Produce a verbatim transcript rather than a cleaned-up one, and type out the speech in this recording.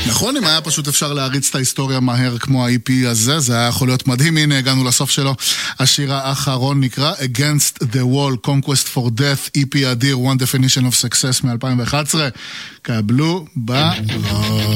נכון, אם היה פשוט אפשר להריץ את ההיסטוריה מהר כמו ה-אי פי הזה, זה היה יכול להיות מדהים. הנה, הגענו לסוף שלו. השיר האחרון נקרא Against the Wall, Conquest for Death, אי פי אדיר, One Definition of Success מ-אלפיים ואחת עשרה. קבלו בראש.